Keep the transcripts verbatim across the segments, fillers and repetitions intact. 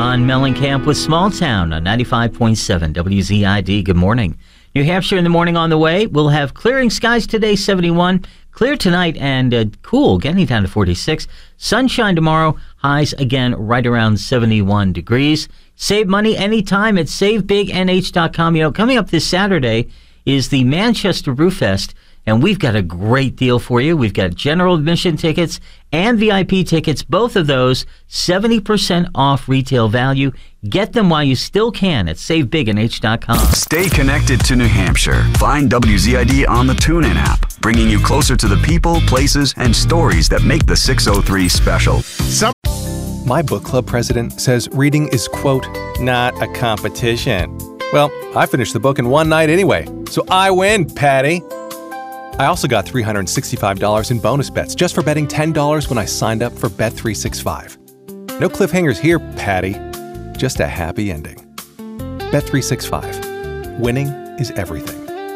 John Mellencamp with Small Town on ninety-five point seven W Z I D. Good morning. New Hampshire in the morning on the way. We'll have clearing skies today, seventy-one. Clear tonight and uh, cool, getting down to forty-six. Sunshine tomorrow, highs again right around seventy-one degrees. Save money anytime at save big N H dot com. You know, coming up this Saturday is the Manchester Brew Fest, and we've got a great deal for you. We've got general admission tickets and V I P tickets, both of those seventy percent off retail value. Get them while you still can at save big N H dot com. Stay connected to New Hampshire. Find W Z I D on the TuneIn app, bringing you closer to the people, places, and stories that make the six oh three special. Some- My book club president says reading is, quote, not a competition. Well, I finished the book in one night anyway, so I win, Patty. I also got three hundred sixty-five dollars in bonus bets just for betting ten dollars when I signed up for Bet three sixty-five. No cliffhangers here, Patty. Just a happy ending. Bet three sixty-five. Winning is everything.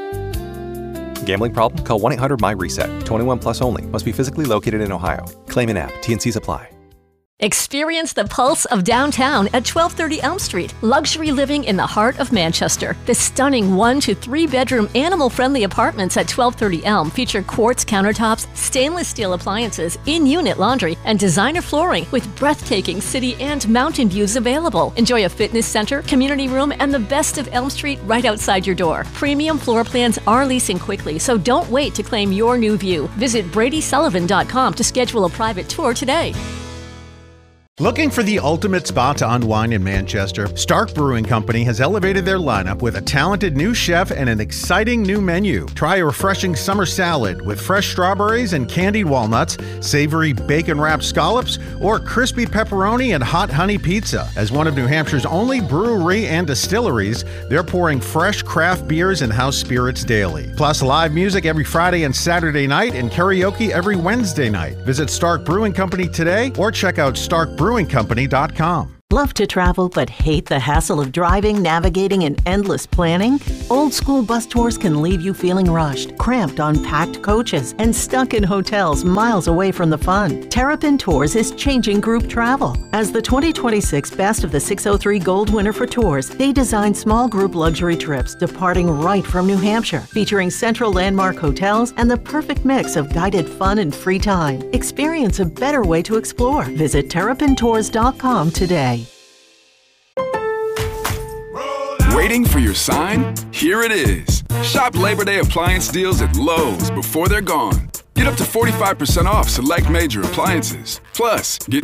Gambling problem? Call one eight hundred M Y RESET. twenty-one plus only. Must be physically located in Ohio. Claim in app. T and Cs apply. Experience the pulse of downtown at twelve thirty Elm Street. Luxury living in the heart of Manchester. The stunning one to three bedroom animal-friendly apartments at twelve thirty Elm feature quartz countertops, stainless steel appliances, in-unit laundry, and designer flooring with breathtaking city and mountain views available. Enjoy a fitness center, community room, and the best of Elm Street right outside your door. Premium floor plans are leasing quickly, so don't wait to claim your new view. Visit Brady Sullivan dot com to schedule a private tour today. Looking for the ultimate spot to unwind in Manchester? Stark Brewing Company has elevated their lineup with a talented new chef and an exciting new menu. Try a refreshing summer salad with fresh strawberries and candied walnuts, savory bacon-wrapped scallops, or crispy pepperoni and hot honey pizza. As one of New Hampshire's only brewery and distilleries, they're pouring fresh craft beers and house spirits daily. Plus live music every Friday and Saturday night and karaoke every Wednesday night. Visit Stark Brewing Company today or check out stark brewing company dot com. Love to travel but hate the hassle of driving, navigating, and endless planning? Old school bus tours can leave you feeling rushed, cramped on packed coaches, and stuck in hotels miles away from the fun. Terrapin Tours is changing group travel. As the twenty twenty-six Best of the six oh three Gold winner for tours, they designed small group luxury trips departing right from New Hampshire, featuring central landmark hotels and the perfect mix of guided fun and free time. Experience a better way to explore. Visit terrapin tours dot com today. Waiting for your sign? Here it is. Shop Labor Day appliance deals at Lowe's before they're gone. Get up to forty-five percent off select major appliances. Plus, get